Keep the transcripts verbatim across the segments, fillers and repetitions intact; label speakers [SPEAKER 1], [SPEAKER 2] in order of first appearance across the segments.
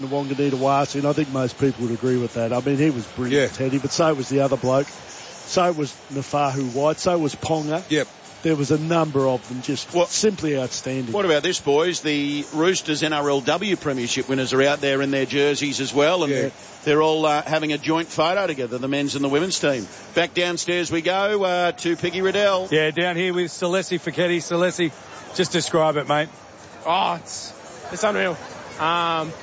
[SPEAKER 1] Wanganita Wasi, and I think most people would agree with that. I mean, he was brilliant, yeah. Teddy, but so was the other bloke. So was Nafahu White. So was Ponga.
[SPEAKER 2] Yep.
[SPEAKER 1] There was a number of them just what, simply outstanding.
[SPEAKER 3] What about this, boys? The Roosters N R L W Premiership winners are out there in their jerseys as well, and yeah. they're, they're all uh, having a joint photo together, the men's and the women's team. Back downstairs we go uh, to Piggy Riddell.
[SPEAKER 4] Yeah, down here with Celeste Fiketti. Celeste, just describe it, mate.
[SPEAKER 5] Oh, it's it's unreal. Um,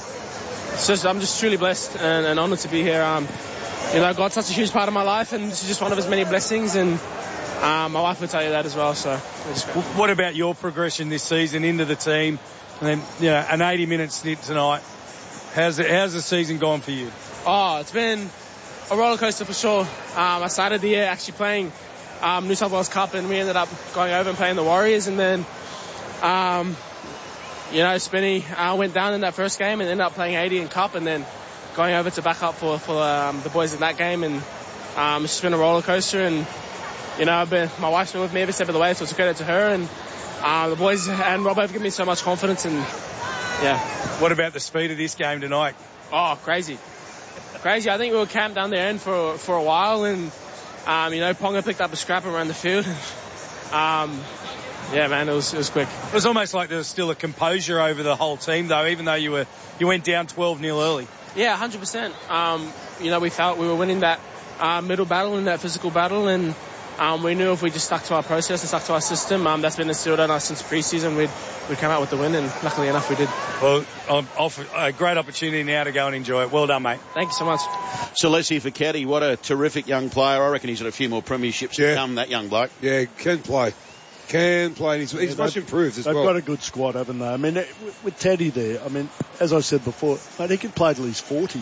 [SPEAKER 5] it's just, I'm just truly blessed and, and honoured to be here. Um, you know, God's such a huge part of my life, and this is just one of his many blessings, and um, my wife would tell you that as well. So,
[SPEAKER 4] what about your progression this season into the team, and then you know, an eighty minute stint tonight? How's it, how's the season gone for you?
[SPEAKER 5] Oh, it's been a roller coaster for sure. Um, I started the year actually playing um, New South Wales Cup, and we ended up going over and playing the Warriors, and then, um, you know, Spinny uh, went down in that first game and ended up playing eighty in Cup, and then going over to back up for, for um, the boys in that game, and um, it's just been a roller coaster, and you know, I've been, my wife's been with me every step of the way, so it's a credit to her, and uh, the boys and Rob have given me so much confidence, and yeah.
[SPEAKER 4] What about the speed of this game tonight?
[SPEAKER 5] Oh, crazy. Crazy. I think we were camped down the end for for a while, and um, you know, Ponga picked up a scrap around the field. um, yeah, man, it was it was quick.
[SPEAKER 4] It was almost like there was still a composure over the whole team, though, even though you were you went down twelve nil early.
[SPEAKER 5] Yeah, one hundred percent. Um, you know, we felt we were winning that uh, middle battle and that physical battle, and um, we knew if we just stuck to our process and stuck to our system, um, that's been instilled in us since pre-season, we'd, we'd come out with the win, and luckily enough we did.
[SPEAKER 4] Well, um, off, a great opportunity now to go and enjoy it. Well done, mate.
[SPEAKER 5] Thank you so much.
[SPEAKER 3] Celeste Fiketti, what a terrific young player. I reckon he's got a few more premierships
[SPEAKER 2] yeah.
[SPEAKER 3] to come, that young bloke.
[SPEAKER 2] Yeah, can play. Can play. He's, he's
[SPEAKER 1] yeah,
[SPEAKER 2] much improved as
[SPEAKER 1] they've
[SPEAKER 2] well.
[SPEAKER 1] They've got a good squad, haven't they? I mean, with, with Teddy there, I mean, as I said before, mate, he can play till he's forty.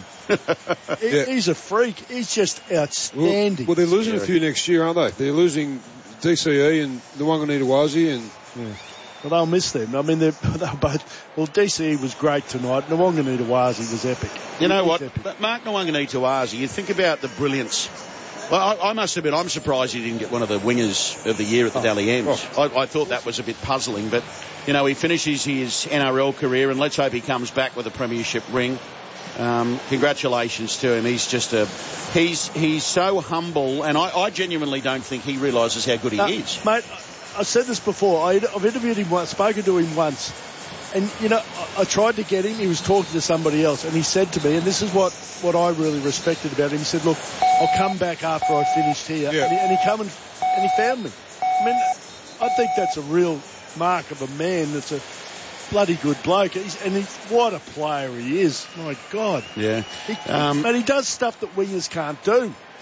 [SPEAKER 1] he, yeah. He's a freak. He's just outstanding.
[SPEAKER 2] Well, well they're losing yeah. a few next year, aren't they? They're losing D C E and the Wanganita Wasi, and
[SPEAKER 1] yeah. Well, they'll miss them. I mean, they're, they're both. Well, D C E was great tonight. The Wanganita Wasi was epic.
[SPEAKER 3] You know what, epic. Mark Wanganita Wasi, you think about the brilliance. Well, I, I must admit, I'm surprised he didn't get one of the wingers of the year at the oh. Dally M's. Oh. I, I thought that was a bit puzzling, but, you know, he finishes his N R L career, and let's hope he comes back with a premiership ring. Um, congratulations to him. He's just a, he's he's so humble, and I, I genuinely don't think he realises how good he
[SPEAKER 1] no,
[SPEAKER 3] is.
[SPEAKER 1] Mate, I've said this before. I, I've interviewed him once, spoken to him once, and, you know, I, I tried to get him. He was talking to somebody else, and he said to me, and this is what, what I really respected about him, he said, look, I'll come back after I finished here.
[SPEAKER 2] Yeah.
[SPEAKER 1] And, he, and he come and, and he found me. I mean, I think that's a real mark of a man that's a bloody good bloke. He's, and he's, what a player he is. My God.
[SPEAKER 3] Yeah.
[SPEAKER 1] He,
[SPEAKER 3] um,
[SPEAKER 1] but he does stuff that wingers can't do.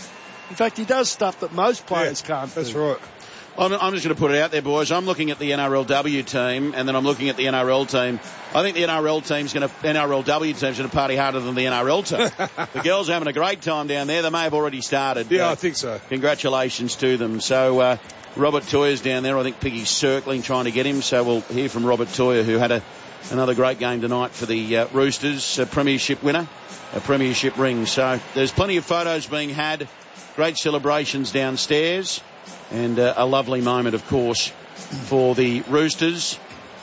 [SPEAKER 1] In fact, he does stuff that most players
[SPEAKER 2] yeah,
[SPEAKER 1] can't
[SPEAKER 2] that's
[SPEAKER 1] do.
[SPEAKER 2] That's right.
[SPEAKER 3] I'm, I'm just going to put it out there, boys. I'm looking at the N R L W team, and then I'm looking at the N R L team. I think the N R L team's going to, N R L W team's going to party harder than the N R L team. The girls are having a great time down there. They may have already started.
[SPEAKER 2] Yeah, I think so.
[SPEAKER 3] Congratulations to them. So, uh, Robert Toyer's down there. I think Piggy's circling, trying to get him. So we'll hear from Robert Toyer, who had a, another great game tonight for the uh, Roosters, a premiership winner, a premiership ring. So there's plenty of photos being had. Great celebrations downstairs. And uh, a lovely moment, of course, for the Roosters.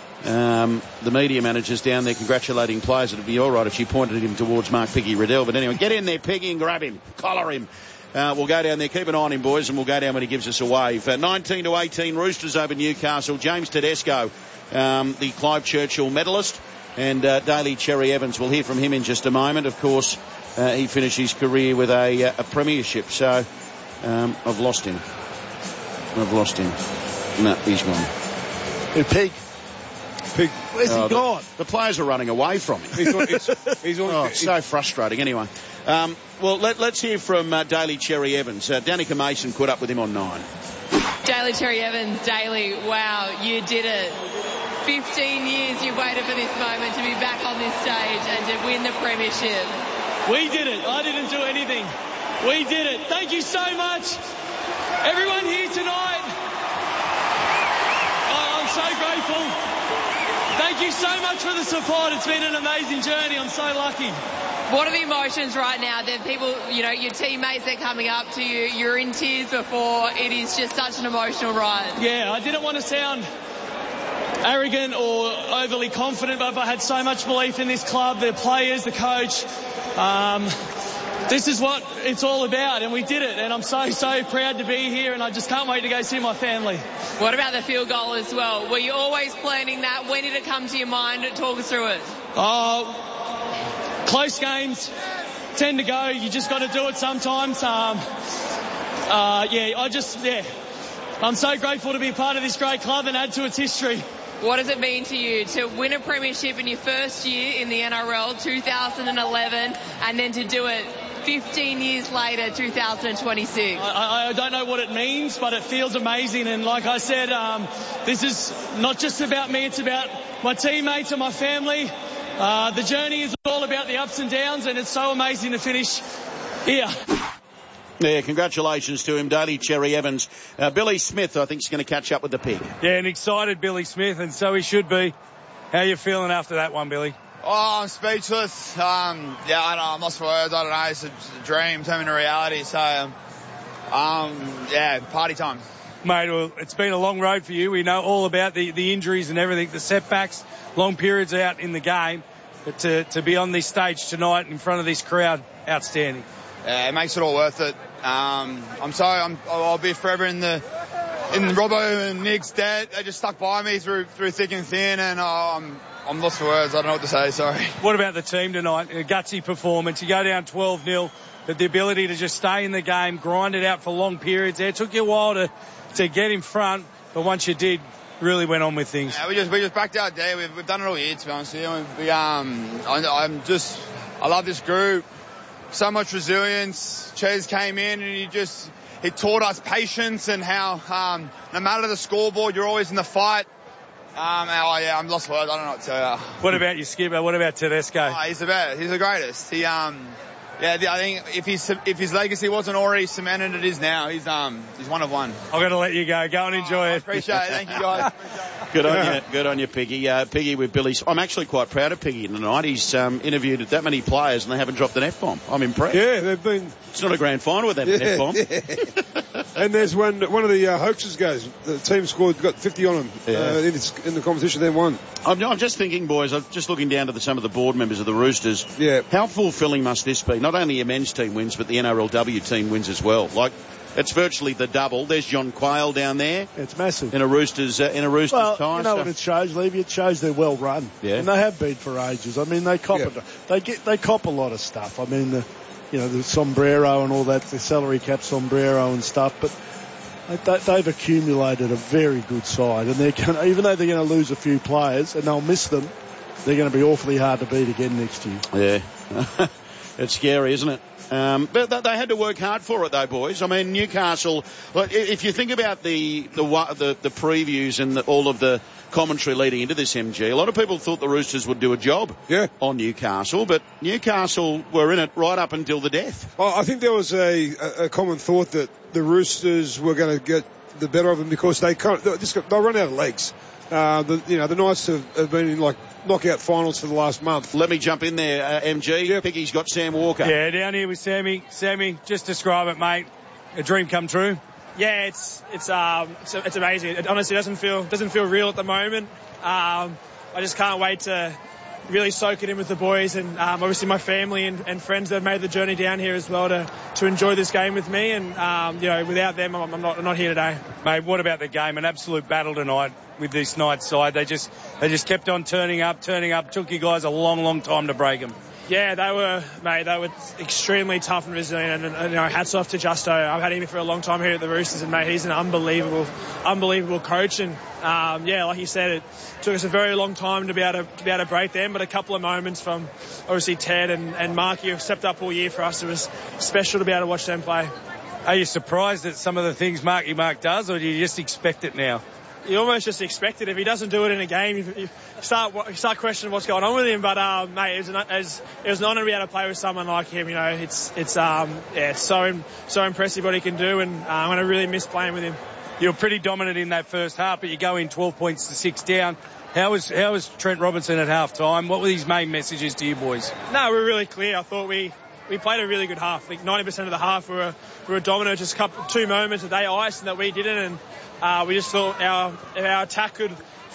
[SPEAKER 3] Um, the media manager's down there congratulating players. It would be all right if she pointed him towards Mark Piggy Riddell. But anyway, get in there, Piggy, and grab him. Collar him. Uh, we'll go down there. Keep an eye on him, boys, and we'll go down when he gives us a wave. Uh, nineteen to eighteen, Roosters over Newcastle. James Tedesco, um, the Clive Churchill medalist, and uh, Daly Cherry Evans. We'll hear from him in just a moment. Of course, uh, he finished his career with a, uh, a premiership. So um, I've lost him. I've lost him. No, he's gone.
[SPEAKER 1] Hey, Pig.
[SPEAKER 2] Pig.
[SPEAKER 1] Where's
[SPEAKER 3] oh,
[SPEAKER 1] he gone?
[SPEAKER 3] The, the players are running away from him.
[SPEAKER 2] He's on, he's, he's on,
[SPEAKER 3] oh, it's so frustrating. Anyway, um, well, let, let's hear from uh, Daly Cherry Evans. Uh, Danica Mason caught up with him on nine.
[SPEAKER 6] Daly Cherry Evans, Daly, wow, you did it. fifteen years you waited for this moment to be back on this stage and to win the premiership.
[SPEAKER 7] We did it. I didn't do anything. We did it. Thank you so much. Everyone here tonight, oh, I'm so grateful. Thank you so much for the support. It's been an amazing journey. I'm so lucky.
[SPEAKER 6] What are the emotions right now? The people, you know, your teammates, they're coming up to you. You're in tears before. It is just such an emotional ride.
[SPEAKER 7] Yeah, I didn't want to sound arrogant or overly confident, but I had so much belief in this club, the players, the coach. Um, this is what it's all about, and we did it, and I'm so, so proud to be here, and I just can't wait to go see my family.
[SPEAKER 6] What about the field goal as well? Were you always planning that? When did it come to your mind? Talk us through it.
[SPEAKER 7] Oh, close games tend to go. You just got to do it sometimes. Um, uh, yeah, I just, yeah, I'm so grateful to be part of this great club and add to its history.
[SPEAKER 6] What does it mean to you to win a premiership in your first year in the N R L, two thousand eleven, and then to do it fifteen years later, two thousand twenty-six?
[SPEAKER 7] I, I don't know what it means, but it feels amazing. And like I said, um, this is not just about me, it's about my teammates and my family. Uh, the journey is all about the ups and downs, and it's so amazing to finish here.
[SPEAKER 3] Yeah, congratulations to him, Daly Cherry Evans. Uh, Billy Smith, I think, is going to catch up with the pig.
[SPEAKER 4] Yeah, an excited Billy Smith, and so he should be. How are you feeling after that one, Billy?
[SPEAKER 8] Oh, I'm speechless. Um, yeah, I don't know. I'm lost for words. I don't know. It's a, it's a dream turning into reality. So, um, um, yeah, party time.
[SPEAKER 4] Mate, well, it's been a long road for you. We know all about the, the injuries and everything, the setbacks, long periods out in the game. But to, to be on this stage tonight in front of this crowd, outstanding.
[SPEAKER 8] Yeah, it makes it all worth it. Um, I'm sorry. I'm, I'll be forever in the in Robbo and Nick's debt. They just stuck by me through through thick and thin, and oh, I'm I'm lost for words. I don't know what to say. Sorry.
[SPEAKER 4] What about the team tonight? A gutsy performance. You go down twelve nil, but the ability to just stay in the game, grind it out for long periods there. It took you a while to to get in front, but once you did, really went on with things.
[SPEAKER 8] Yeah, we just we just backed out there. We've, we've done it all year, to be honest with you. We, um, I, I'm just I love this group. So much resilience. Ches came in and he just he taught us patience and how um, no matter the scoreboard, you're always in the fight. Um, oh yeah, I'm lost for words. I don't know what to tell you.
[SPEAKER 4] What about your skipper? What about Tedesco?
[SPEAKER 8] Oh, he's the best. He's the greatest. He um. Yeah, I think if his if his legacy wasn't already cemented, it is now. He's um he's one of one.
[SPEAKER 4] I'm going to let you go. Go and enjoy
[SPEAKER 8] oh,
[SPEAKER 4] it.
[SPEAKER 8] I appreciate it. Thank you, guys.
[SPEAKER 3] Good on you, good on you, Piggy. Uh, Piggy with Billy. I'm actually quite proud of Piggy tonight. He's um, interviewed that many players and they haven't dropped an F-bomb. I'm impressed.
[SPEAKER 2] Yeah, they've been.
[SPEAKER 3] It's not a grand final without
[SPEAKER 2] yeah,
[SPEAKER 3] an F-bomb.
[SPEAKER 2] Yeah. And there's one one of the uh, hoaxes guys. The team scored, got fifty on them
[SPEAKER 3] yeah.
[SPEAKER 2] uh, in, its, in the competition. They won.
[SPEAKER 3] I'm, I'm just thinking, boys. I'm just looking down to the, some of the board members of the Roosters.
[SPEAKER 2] Yeah.
[SPEAKER 3] How fulfilling must this be? Not only your men's team wins, but the N R L W team wins as well. Like. It's virtually the double. There's John Quayle down there.
[SPEAKER 1] It's massive.
[SPEAKER 3] In a Roosters, uh, in a Roosters
[SPEAKER 1] well,
[SPEAKER 3] tie.
[SPEAKER 1] you know
[SPEAKER 3] so.
[SPEAKER 1] what it shows, Levy? It shows they're well run.
[SPEAKER 3] Yeah.
[SPEAKER 1] And they have been for ages. I mean, they cop
[SPEAKER 2] yeah.
[SPEAKER 1] it. They get, they cop a lot of stuff. I mean, the, you know, the sombrero and all that, the salary cap sombrero and stuff, but they, they've accumulated a very good side. And they're gonna, even though they're going to lose a few players and they'll miss them, they're going to be awfully hard to beat again next year.
[SPEAKER 3] Yeah. It's scary, isn't it? Um, but they had to work hard for it, though, boys. I mean, Newcastle. Look, if you think about the the the, the previews and the, all of the commentary leading into this M G, a lot of people thought the Roosters would do a job
[SPEAKER 2] yeah.
[SPEAKER 3] on Newcastle, but Newcastle were in it right up until the death.
[SPEAKER 2] Well, I think there was a, a common thought that the Roosters were going to get the better of them because they can't. They'll, just, they'll run out of legs. Uh, the, you know, the Knights have, have been in like knockout finals for the last month.
[SPEAKER 3] Let me jump in there, uh, M G.
[SPEAKER 2] Yep.
[SPEAKER 3] Piggy's got Sam Walker.
[SPEAKER 4] Yeah, down here with Sammy. Sammy, just describe it, mate. A dream come true.
[SPEAKER 5] Yeah, it's it's um it's, it's amazing. It honestly doesn't feel doesn't feel real at the moment. Um, I just can't wait to really soak it in with the boys and um, obviously my family and, and friends that have made the journey down here as well to, to enjoy this game with me. And um, you know, without them, I'm, I'm not I'm not here today.
[SPEAKER 4] Mate, what about the game? An absolute battle tonight with this Knights side. They just they just kept on turning up, turning up. Took you guys a long, long time to break them.
[SPEAKER 5] Yeah, they were, mate, they were extremely tough and resilient, and, and you know, hats off to Justo. I've had him for a long time here at the Roosters, and mate, he's an unbelievable, unbelievable coach. And um, yeah, like you said, it took us a very long time to be able to, to be able to break them, but a couple of moments from obviously Ted and, and Mark, who stepped up all year for us. It was special to be able to watch them play.
[SPEAKER 4] Are you surprised at some of the things Marky Mark does, or do you just expect it now?
[SPEAKER 5] You almost just expect it. If he doesn't do it in a game, you, you start you start questioning what's going on with him. But um, mate, it was, an, it, was, it was an honour to be able to play with someone like him. You know, it's it's um yeah, it's so so impressive what he can do, and uh, I'm going to really miss playing with him.
[SPEAKER 4] You were pretty dominant in that first half, but you go in twelve points to six down. How was how was Trent Robinson at half time? What were his main messages to you boys?
[SPEAKER 5] No, we were really clear. I thought we. We played a really good half. Like ninety percent of the half we were, we were dominant. Just a couple, two moments that they iced and that we didn't. And uh, we just thought our our attack could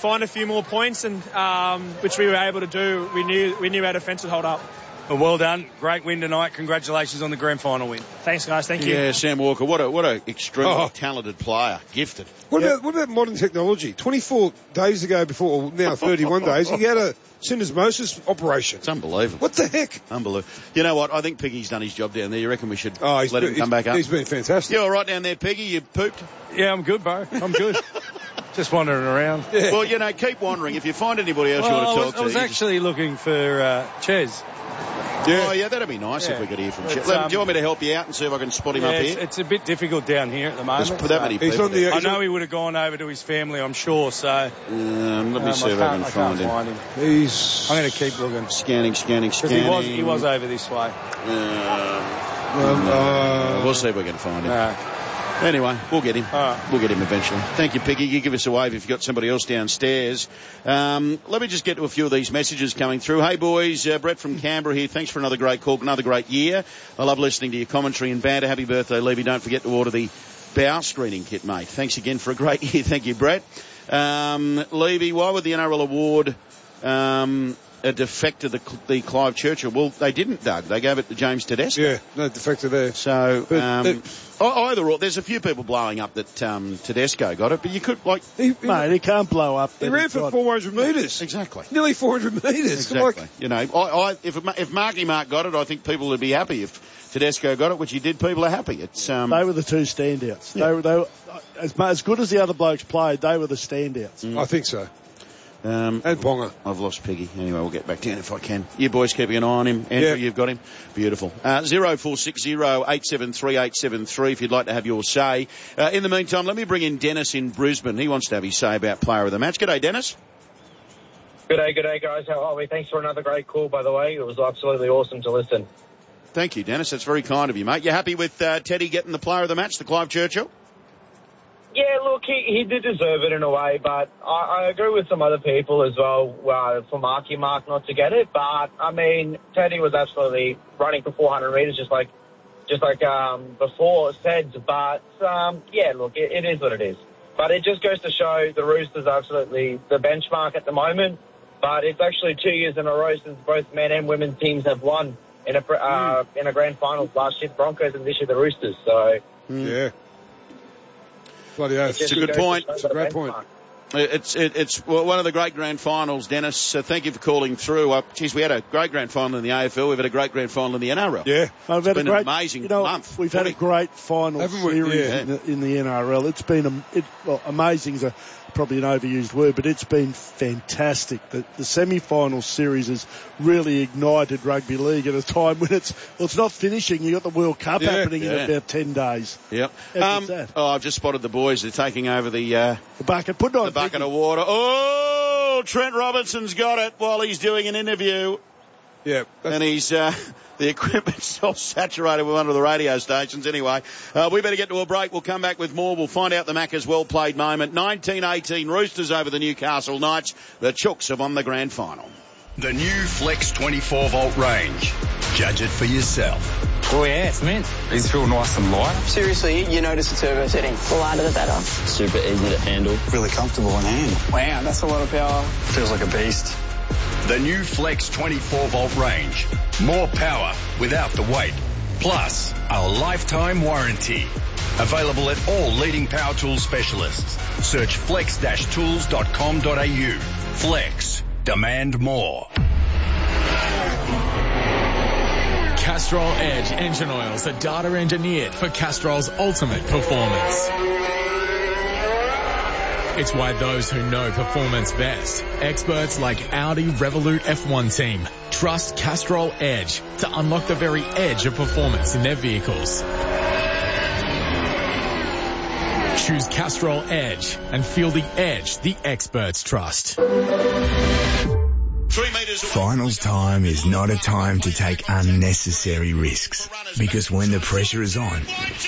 [SPEAKER 9] find a few more points, and um, which we were able to do. We knew we knew our defence would hold up.
[SPEAKER 4] Well, well done. Great win tonight. Congratulations on the grand final win.
[SPEAKER 9] Thanks, guys. Thank you.
[SPEAKER 3] Yeah, Sam Walker, what a what a extremely
[SPEAKER 2] Oh.
[SPEAKER 3] talented player. Gifted.
[SPEAKER 2] What
[SPEAKER 1] Yep.
[SPEAKER 2] about what about modern technology? twenty-four days ago, before or now thirty-one days, he had a syndesmosis operation.
[SPEAKER 3] It's unbelievable.
[SPEAKER 2] What the heck?
[SPEAKER 3] Unbelievable. You know what? I think Piggy's done his job down there. You reckon we should
[SPEAKER 2] Oh, he's
[SPEAKER 3] let
[SPEAKER 2] been,
[SPEAKER 3] him come
[SPEAKER 2] he's,
[SPEAKER 3] back up?
[SPEAKER 2] He's been fantastic.
[SPEAKER 3] You all right down there, Piggy? You pooped?
[SPEAKER 4] Yeah, I'm good, bro. I'm good. Just wandering around.
[SPEAKER 2] Yeah.
[SPEAKER 3] Well, you know, keep wandering. If you find anybody else
[SPEAKER 4] Well,
[SPEAKER 3] you
[SPEAKER 4] I
[SPEAKER 3] want to
[SPEAKER 4] was,
[SPEAKER 3] talk
[SPEAKER 4] I was
[SPEAKER 3] to, you just-
[SPEAKER 4] actually looking for uh, Ches.
[SPEAKER 3] Oh, yeah, that'd be nice
[SPEAKER 4] Yeah.
[SPEAKER 3] if we could hear from
[SPEAKER 4] But,
[SPEAKER 3] Chet. Let-
[SPEAKER 4] um,
[SPEAKER 3] Do you want me to help you out and see if I can spot him
[SPEAKER 4] Yeah,
[SPEAKER 3] up
[SPEAKER 4] it's,
[SPEAKER 3] here?
[SPEAKER 4] it's a bit difficult down here at the moment.
[SPEAKER 3] There's that
[SPEAKER 4] so-
[SPEAKER 3] many
[SPEAKER 2] He's
[SPEAKER 3] people
[SPEAKER 2] on the-
[SPEAKER 3] there.
[SPEAKER 4] I
[SPEAKER 2] he's
[SPEAKER 4] know
[SPEAKER 2] on-
[SPEAKER 4] he would have gone over to his family, I'm sure, so
[SPEAKER 3] Um, let me
[SPEAKER 4] um,
[SPEAKER 3] see if I can
[SPEAKER 4] can't,
[SPEAKER 3] find
[SPEAKER 4] can't
[SPEAKER 3] him.
[SPEAKER 4] find him.
[SPEAKER 2] He's.
[SPEAKER 4] I'm going to keep looking.
[SPEAKER 3] Scanning, scanning,
[SPEAKER 4] Because
[SPEAKER 3] scanning.
[SPEAKER 4] he was, he was over this way.
[SPEAKER 3] Um,
[SPEAKER 2] Um, uh,
[SPEAKER 3] we'll see if we can find him.
[SPEAKER 4] No.
[SPEAKER 3] Anyway, we'll get him.
[SPEAKER 4] All right.
[SPEAKER 3] We'll get him eventually. Thank you, Piggy. You give us a wave if you've got somebody else downstairs. Um, let me just get to a few of these messages coming through. Hey, boys. Uh, Brett from Canberra here. Thanks for another great call, another great year. I love listening to your commentary and banter. Happy birthday, Levy. Don't forget to order the bow screening kit, mate. Thanks again for a great year. Thank you, Brett. Um, Levy, why would the N R L award um, a defect to the, the Clive Churchill? Well, they didn't, Doug. They gave it to James Tedesco.
[SPEAKER 2] yeah, no defector there.
[SPEAKER 3] So,
[SPEAKER 2] But,
[SPEAKER 3] um,
[SPEAKER 2] uh,
[SPEAKER 3] I- either or, there's a few people blowing up that um, Tedesco got it, but you could, like,
[SPEAKER 2] He, he,
[SPEAKER 1] Mate, he can't blow up.
[SPEAKER 2] he
[SPEAKER 1] that
[SPEAKER 2] ran
[SPEAKER 1] he's
[SPEAKER 2] for
[SPEAKER 1] got-
[SPEAKER 2] four hundred metres.
[SPEAKER 3] exactly.
[SPEAKER 2] Nearly four hundred metres.
[SPEAKER 3] Exactly.
[SPEAKER 2] Like,
[SPEAKER 3] You know, I, I, if, if Marky Mark got it, I think people would be happy. If Tedesco got it, which he did, people are happy. It's um,
[SPEAKER 1] They were the two standouts.
[SPEAKER 3] Yeah.
[SPEAKER 1] They were, they were as, mu- as good as the other blokes played. They were the standouts.
[SPEAKER 2] I think so.
[SPEAKER 3] um,
[SPEAKER 2] And Ponga.
[SPEAKER 3] I've lost Piggy. Anyway, we'll get back to him if I can. You boys keeping an eye on him. Andrew,
[SPEAKER 2] Yeah.
[SPEAKER 3] you've got him. Beautiful. Uh, zero four six zero eight seven three eight seven three if you'd like to have your say. Uh, in the meantime, let me bring in Dennis in Brisbane. He wants to have his say about player of the match. G'day, Dennis.
[SPEAKER 10] G'day, g'day, guys. How are we? Thanks for another great call, by the way. It was absolutely awesome to listen.
[SPEAKER 3] Thank you, Dennis. That's very kind of you, mate. You happy with uh, Teddy getting the player of the match, the Clive Churchill?
[SPEAKER 10] Yeah, look, he, he did deserve it in a way, but I, I agree with some other people as well uh, for Marky Mark not to get it. But, I mean, Teddy was absolutely running for four hundred metres just like just like um, before said. But, um, yeah, look, it, it is what it is. But it just goes to show the Roosters are absolutely the benchmark at the moment. But it's actually two years in a row since both men and women's teams have won in a uh, mm. in a grand final. Last year Broncos and this year the Roosters. So
[SPEAKER 3] Mm.
[SPEAKER 2] Yeah. Bloody oath.
[SPEAKER 3] It's a good point.
[SPEAKER 2] It's a great point.
[SPEAKER 3] It's it, it's well, one of the great grand finals, Dennis. Uh, thank you for calling through. Uh, geez, we had a great grand final in the A F L. We've had a great grand final in the N R L.
[SPEAKER 2] Yeah.
[SPEAKER 1] Well, we've had
[SPEAKER 3] It's been
[SPEAKER 1] a great,
[SPEAKER 3] an amazing
[SPEAKER 1] you know,
[SPEAKER 3] month.
[SPEAKER 1] We've had a great final
[SPEAKER 2] Haven't we?
[SPEAKER 1] series
[SPEAKER 2] Yeah.
[SPEAKER 1] in, the, in the N R L. It's been, um, it, well, amazing is a, probably an overused word, but it's been fantastic. The, the semi-final series has really ignited rugby league at a time when it's, well, it's not finishing. You've got the World Cup
[SPEAKER 2] Yeah.
[SPEAKER 1] happening
[SPEAKER 3] Yeah.
[SPEAKER 1] in about ten days.
[SPEAKER 3] Yep.
[SPEAKER 1] How
[SPEAKER 3] Um,
[SPEAKER 1] good's that?
[SPEAKER 3] oh, I've just spotted the boys. They're taking over the uh,
[SPEAKER 1] The bucket, put it on.
[SPEAKER 3] the bucket
[SPEAKER 1] Vicky.
[SPEAKER 3] of water. Oh, Trent Robinson's got it while he's doing an interview.
[SPEAKER 2] Yeah.
[SPEAKER 3] And he's, uh, the equipment's all saturated with one of the radio stations. Anyway, uh, we better get to a break. We'll come back with more. We'll find out the Macca's well played moment. nineteen eighteen Roosters over the Newcastle Knights. The Chooks have won the grand final.
[SPEAKER 11] The new Flex twenty-four volt range. Judge it for yourself.
[SPEAKER 12] Oh yeah, it's mint. These feel nice and light.
[SPEAKER 13] Seriously, you notice the turbo setting. The lighter the better.
[SPEAKER 12] Super easy to handle.
[SPEAKER 13] Really comfortable in hand. Wow, that's a lot of power.
[SPEAKER 12] Feels like a beast.
[SPEAKER 11] The new Flex twenty-four volt range. More power without the weight. Plus, a lifetime warranty. Available at all leading power tool specialists. Search flex dash tools dot com dot a u. Flex. Demand more.
[SPEAKER 14] Castrol Edge engine oils are data engineered for Castrol's ultimate performance. It's why those who know performance best, experts like Audi Revolut F one team, trust Castrol Edge to unlock the very edge of performance in their vehicles. Choose Castrol Edge and feel the edge the experts trust.
[SPEAKER 3] Three metres away.
[SPEAKER 15] Finals time is not a time to take unnecessary risks, because when the pressure is on,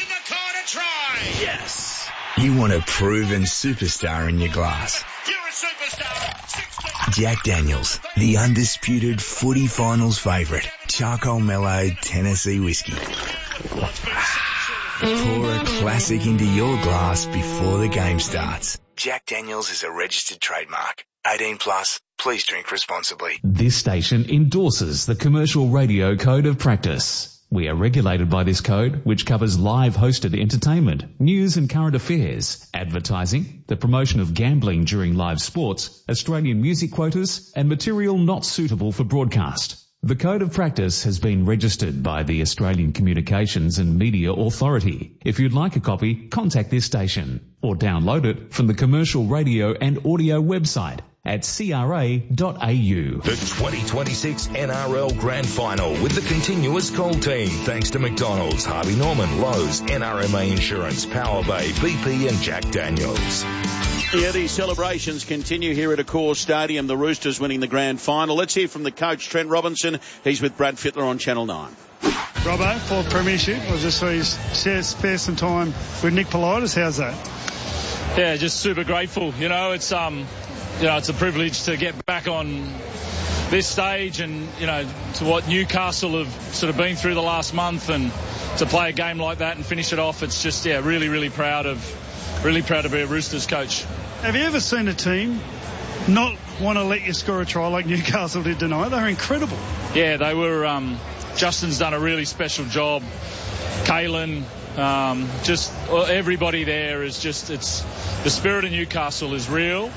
[SPEAKER 11] Yes.
[SPEAKER 15] you want a proven superstar in your glass.
[SPEAKER 11] You're a superstar.
[SPEAKER 15] Jack Daniels, the undisputed footy finals favourite, charcoal mellowed Tennessee whiskey. Pour a classic into your glass before the game starts. Jack Daniels is a registered trademark. eighteen plus. Please drink responsibly.
[SPEAKER 16] This station endorses the Commercial Radio Code of Practice. We are regulated by this code, which covers live hosted entertainment, news and current affairs, advertising, the promotion of gambling during live sports, Australian music quotas, and material not suitable for broadcast. The Code of Practice has been registered by the Australian Communications and Media Authority. If you'd like a copy, contact this station or download it from the Commercial Radio and Audio website at c r a dot a u.
[SPEAKER 11] The twenty twenty-six N R L Grand Final with the continuous call team. Thanks to McDonald's, Harvey Norman, Lowe's, N R M A Insurance, Power Bay, B P and Jack Daniels.
[SPEAKER 3] Yeah, these celebrations continue here at Accor Stadium. The Roosters winning the grand final. Let's hear from the coach, Trent Robinson. He's with Brad Fittler on Channel nine.
[SPEAKER 17] Robbo, fourth premiership. I just saw you share, spare some time with Nick Politis. How's that?
[SPEAKER 18] Yeah, just super grateful. You know, it's um, you know, it's a privilege to get back on this stage and, you know, to what Newcastle have sort of been through the last month, and to play a game like that and finish it off. It's just, yeah, really, really proud of, really proud to be a Roosters coach.
[SPEAKER 17] Have you ever seen a team not want to let you score a try like Newcastle did tonight? They're incredible.
[SPEAKER 18] Yeah, they were. Um, Justin's done a really special job. Kalen, um, just everybody there is just, it's, the spirit of Newcastle is real.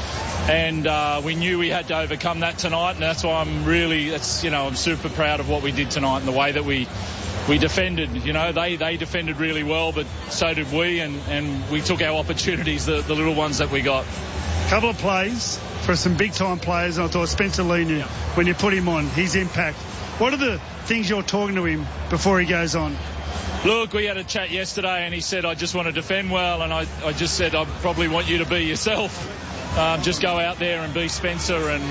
[SPEAKER 18] And uh, we knew we had to overcome that tonight, and that's why I'm really, that's, you know, I'm super proud of what we did tonight and the way that we we defended. You know, they, they defended really well, but so did we, and, and we took our opportunities, the, the little ones that we got.
[SPEAKER 17] Couple of plays for some big-time players, and I thought Spencer Leniu, yeah. when you put him on, his impact. What are the things you're talking to him before he goes on?
[SPEAKER 18] Look, we had a chat yesterday, and he said, I just want to defend well, and I, I just said, I probably want you to be yourself. Um, just go out there and be Spencer, and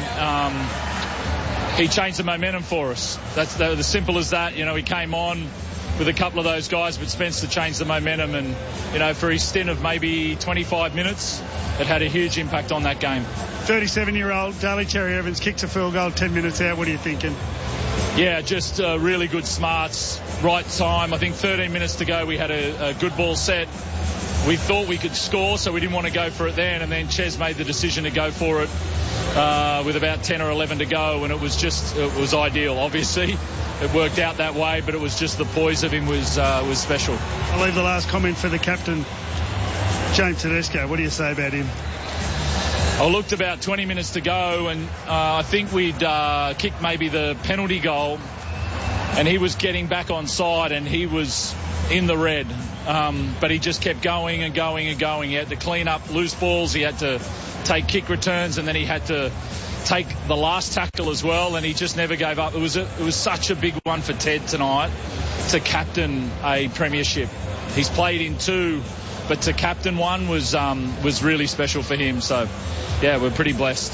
[SPEAKER 18] um, he changed the momentum for us. That's the, the simple as that. You know, he came on with a couple of those guys, but Spencer changed the momentum, and, you know, for his stint of maybe twenty-five minutes, it had a huge impact on that game.
[SPEAKER 17] thirty-seven-year-old Daly Cherry Evans kicks a field goal ten minutes out. What are you thinking?
[SPEAKER 18] Yeah, just uh, really good smarts, right time. I think thirteen minutes to go, we had a, a good ball set. We thought we could score, so we didn't want to go for it then, and then Ches made the decision to go for it uh, with about ten or eleven to go, and it was just, it was ideal. Obviously, it worked out that way, but it was just the poise of him was uh, was special.
[SPEAKER 17] I'll leave the last comment for the captain, James Tedesco. What do you say about him?
[SPEAKER 18] I looked about twenty minutes to go, and uh, I think we'd uh, kicked maybe the penalty goal, and he was getting back on side, and he was in the red. Um, but he just kept going and going and going. He had to clean up loose balls. He had to take kick returns, and then he had to take the last tackle as well, and he just never gave up. It was a, it was such a big one for Ted tonight to captain a premiership. He's played in two, but to captain one was um, was really special for him. So, yeah, we're pretty blessed.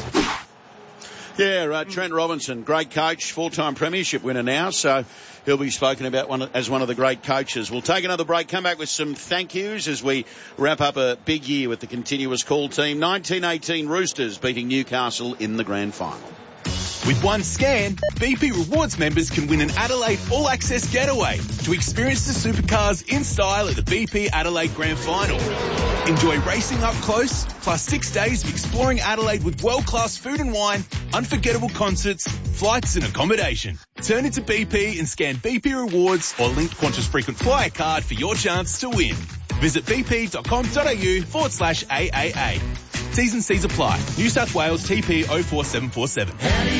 [SPEAKER 3] Yeah, uh, Trent Robinson, great coach, full-time premiership winner now, so he'll be spoken about one, as one of the great coaches. We'll take another break, come back with some thank yous as we wrap up a big year with the continuous call team. nineteen eighteen Roosters beating Newcastle in the grand final.
[SPEAKER 19] With one scan, B P Rewards members can win an Adelaide all-access getaway to experience the supercars in style at the B P Adelaide Grand Final. Enjoy racing up close, plus six days of exploring Adelaide with world-class food and wine, unforgettable concerts, flights and accommodation. Turn into B P and scan B P Rewards or linked Qantas Frequent Flyer card for your chance to win. Visit bp.com.au forward slash AAA. T's and C's apply. New South Wales T P oh four seven four seven.